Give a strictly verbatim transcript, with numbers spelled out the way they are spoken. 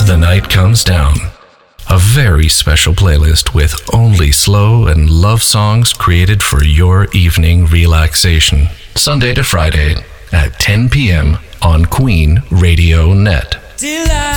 the night comes down. A very special playlist with only slow and love songs created for your evening relaxation. Sunday to Friday at ten p.m. on Queen Radio Net.